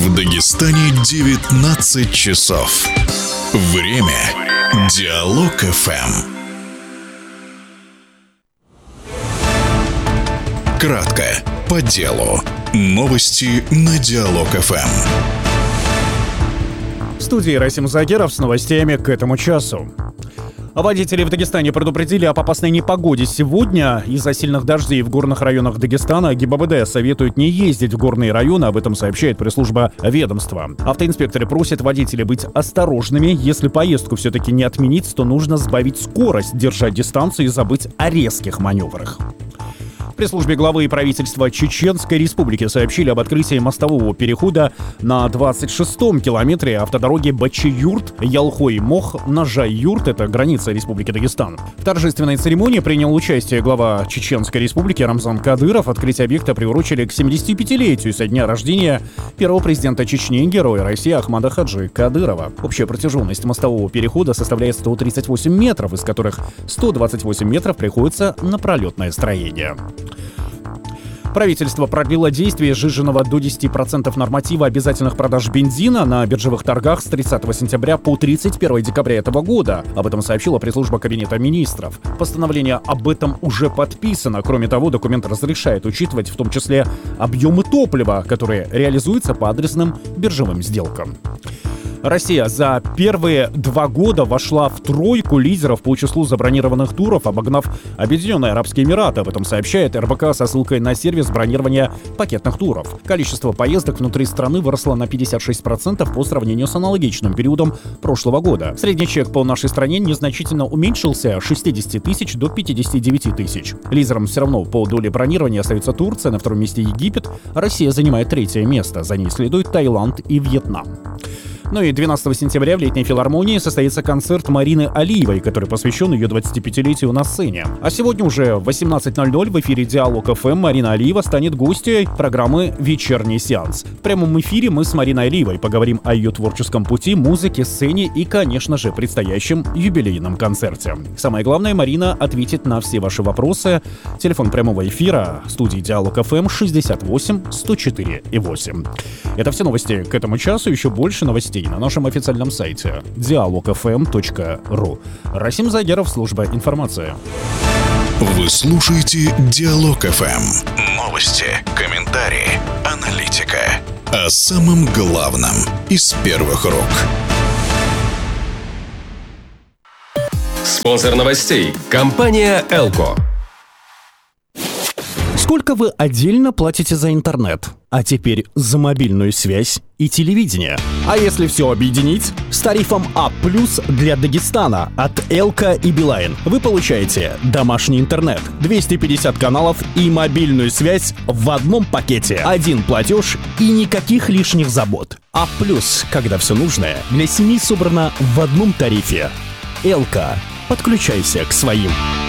В Дагестане 19 часов. Время Диалог ФМ. Кратко, по делу. Новости на Диалог ФМ. В студии Расим Загеров с новостями к этому часу. Водители в Дагестане предупредили об опасной непогоде сегодня. Из-за сильных дождей в горных районах Дагестана ГИБДД советует не ездить в горные районы, об этом сообщает пресс-служба ведомства. Автоинспекторы просят водителей быть осторожными. Если поездку все-таки не отменить, то нужно сбавить скорость, держать дистанцию и забыть о резких маневрах. В пресс-службе главы правительства Чеченской Республики сообщили об открытии мостового перехода на 26-м километре автодороги Бачи-Юрт-Ялхой-Мох на Жай-Юрт, это граница Республики Дагестан. В торжественной церемонии принял участие глава Чеченской Республики Рамзан Кадыров. Открытие объекта приурочили к 75-летию со дня рождения первого президента Чечни, героя России Ахмада Хаджи Кадырова. Общая протяженность мостового перехода составляет 138 метров, из которых 128 метров приходится на пролетное строение. Правительство продлило действие сжиженного до 10% норматива обязательных продаж бензина на биржевых торгах с 30 сентября по 31 декабря этого года. Об этом сообщила пресс-служба Кабинета министров. Постановление об этом уже подписано. Кроме того, документ разрешает учитывать в том числе объемы топлива, которые реализуются по адресным биржевым сделкам. Россия за первые 2 года вошла в тройку лидеров по числу забронированных туров, обогнав Объединенные Арабские Эмираты. Об этом сообщает РБК со ссылкой на сервис бронирования пакетных туров. Количество поездок внутри страны выросло на 56% по сравнению с аналогичным периодом прошлого года. Средний чек по нашей стране незначительно уменьшился с 60 тысяч до 59 тысяч. Лидером все равно по доле бронирования остается Турция, на втором месте Египет, Россия занимает 3-е место. За ней следуют Таиланд и Вьетнам. Ну и 12 сентября в Летней филармонии состоится концерт Марины Алиевой, который посвящен ее 25-летию на сцене. А сегодня уже в 18:00 в эфире Диалог ФМ Марина Алиева станет гостьей программы «Вечерний сеанс». В прямом эфире мы с Мариной Алиевой поговорим о ее творческом пути, музыке, сцене и, конечно же, предстоящем юбилейном концерте. Самое главное, Марина ответит на все ваши вопросы. Телефон прямого эфира студии Диалог ФМ 68 104 и 8. Это все новости к этому часу. Еще больше новостей на нашем официальном сайте dialogfm.ru. Расим Загеров, служба информации. Вы слушаете Диалог ФМ. Новости, комментарии, аналитика. О самом главном из первых рук. Спонсор новостей – компания «Элко». Сколько вы отдельно платите за интернет? А теперь за мобильную связь и телевидение. А если все объединить? С тарифом А+ для Дагестана от Элка и Билайн вы получаете домашний интернет, 250 каналов и мобильную связь в одном пакете. Один платеж и никаких лишних забот. А+, когда все нужное для семьи собрано в одном тарифе. Элка. Подключайся к своим.